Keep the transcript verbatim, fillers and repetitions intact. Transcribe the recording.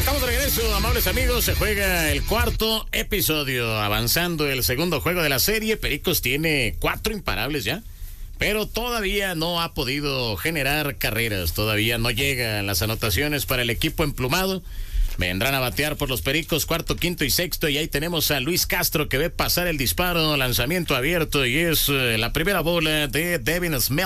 Estamos de regreso, amables amigos. Se juega el cuarto episodio, avanzando el segundo juego de la serie. Pericos tiene cuatro imparables ya, pero todavía no ha podido generar carreras. Todavía no llegan las anotaciones para el equipo emplumado. Vendrán a batear por los Pericos cuarto, quinto y sexto, y ahí tenemos a Luis Castro que ve pasar el disparo, lanzamiento abierto, y es eh, la primera bola de Devin Smith.